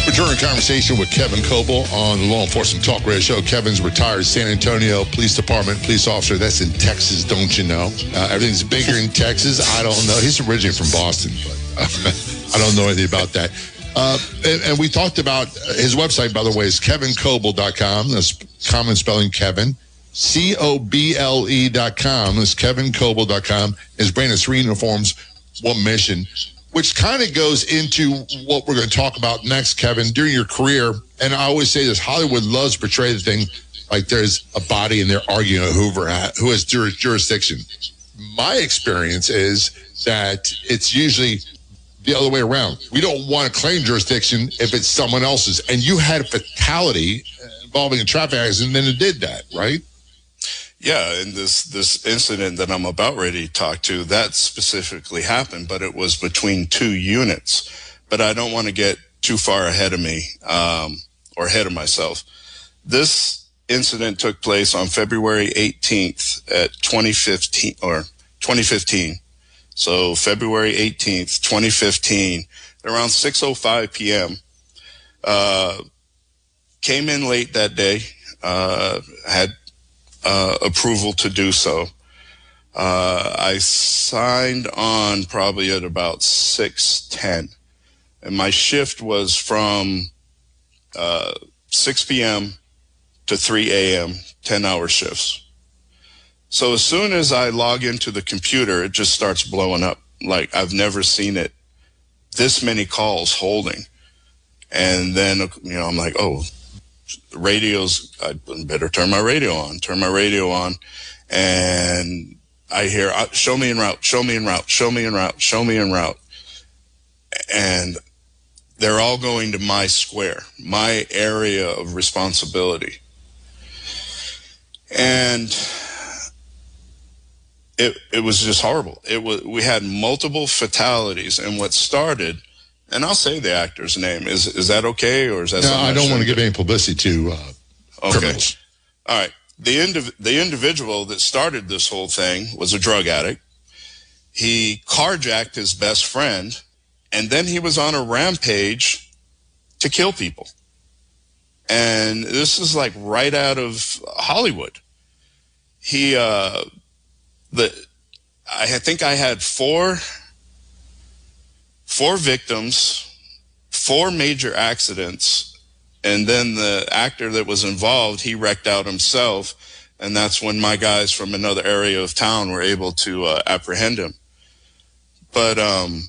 Return conversation with Kevin Coble on the Law Enforcement Talk Radio Show. Kevin's retired San Antonio Police Department police officer. That's in Texas, don't you know? Everything's bigger in Texas. I don't know. He's originally from Boston, but I don't know anything about that. And we talked about his website, by the way, is kevincoble.com. That's common spelling Kevin. COBLE.com. That's kevincoble.com. His brand is 3 uniforms, 1 mission, which kind of goes into what we're going to talk about next, Kevin. During your career, and I always say this, Hollywood loves to portray the thing like there's a body and they're arguing who has jurisdiction. My experience is that it's usually the other way around. We don't want to claim jurisdiction if it's someone else's. And you had a fatality involving a traffic accident, and then it did that, right? Yeah, and this incident that I'm about ready to talk to, that specifically happened, but it was between 2 units. But I don't want to get too far ahead of me, or ahead of myself. This incident took place on February 18th at 2015. So February 18th, 2015, around 6:05 p.m. Came in late that day, had approval to do so. I signed on probably at about 6:10, and my shift was from 6 p.m. to 3 a.m., 10-hour shifts. So as soon as I log into the computer, it just starts blowing up. Like, I've never seen it, this many calls holding. And then, I'm like, oh, radios, I better turn my radio on, and I hear, show me en route, show me en route, show me en route, show me en route. And they're all going to my square, my area of responsibility. And it was just horrible. We had multiple fatalities, and what started, and I'll say the actor's name. Is that okay, or is that? No, I don't want to give any publicity to criminals. All right. The individual that started this whole thing was a drug addict. He carjacked his best friend, and then he was on a rampage to kill people. And this is like right out of Hollywood. I think I had four victims, 4 major accidents, and then the actor that was involved, he wrecked out himself, and that's when my guys from another area of town were able to apprehend him. But